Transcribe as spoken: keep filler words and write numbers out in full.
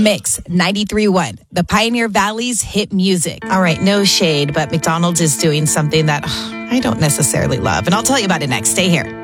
Mix ninety-three point one, the Pioneer Valley's hit music. All right, no shade, but McDonald's is doing something that ugh, I don't necessarily love. And I'll tell you about it next. Stay here.